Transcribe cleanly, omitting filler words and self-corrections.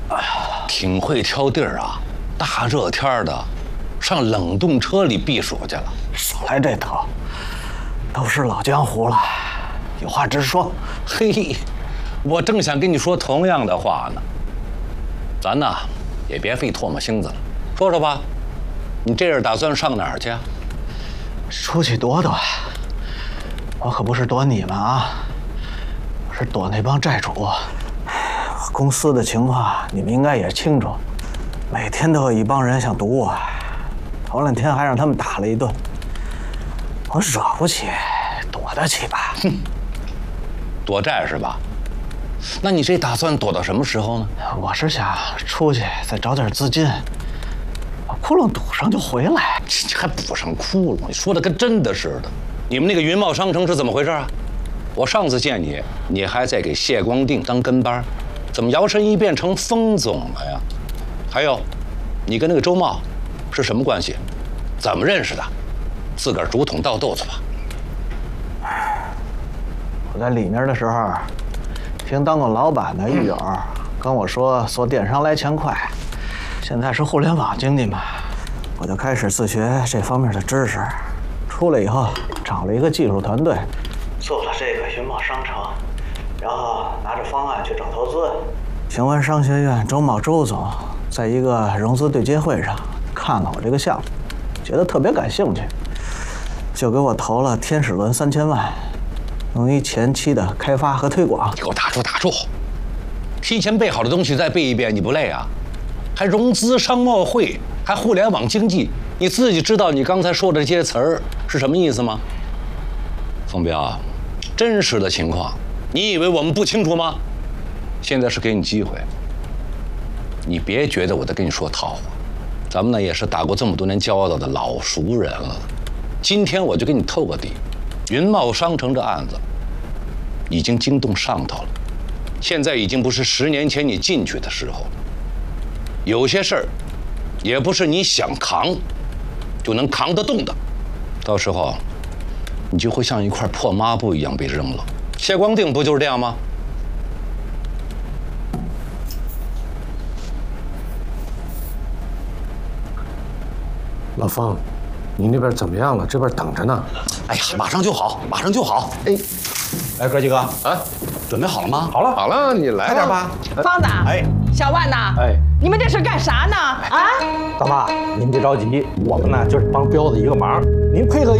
挺会挑地儿啊！大热天的，上冷冻车里避暑去了。 少来这套，都是老江湖了，有话直说。 嘿，我正想跟你说同样的话呢。咱呢，也别费唾沫星子了，说说吧，你这是打算上哪儿去啊？ 出去躲躲。我可不是躲你们啊，我是躲那帮债主。公司的情况你们应该也清楚，每天都有一帮人想堵我，头2天还让他们打了一顿。我惹不起，躲得起吧？ 哼，躲债是吧？那你这打算躲到什么时候呢？ 我是想出去再找点资金，把窟窿堵上就回来。 这还补上窟窿？你说的跟真的似的。你们那个云茂商城是怎么回事啊？我上次见你，你还在给谢光定当跟班，怎么摇身一变成封总了呀？还有，你跟那个周茂是什么关系？怎么认识的？自个儿竹筒倒豆子吧。 我在里面的时候，听当过老板的狱友跟我说，做电商来钱快。现在是互联网经济嘛，我就开始自学这方面的知识。出来以后，找了一个技术团队，做了这个云茂商城，然后拿着方案去找投资。平湾商学院周茂周总在一个融资对接会上看了我这个项目，觉得特别感兴趣，就给我投了天使轮3000万，用于前期的开发和推广。 你给我打住！提前背好的东西再背一遍，你不累啊？还融资商贸会，还互联网经济，你自己知道你刚才说的这些词儿是什么意思吗？冯彪，真实的情况，你以为我们不清楚吗？现在是给你机会，你别觉得我在跟你说套话，咱们呢也是打过这么多年交道的老熟人了。今天我就给你透个底，云茂商城这案子已经惊动上头了，现在已经不是10年前你进去的时候了。有些事儿也不是你想扛就能扛得动的，到时候你就会像一块破抹布一样被扔了。谢光定不就是这样吗？ 老方，你那边怎么样了？这边等着呢。 哎呀，马上就好，马上就好。哎，哥几个啊，准备好了吗？ 好了，你来快点吧。 方子，小万呐，你们这是干啥呢？啊？ 大妈，您别着急，我们呢就是帮彪子一个忙，您配合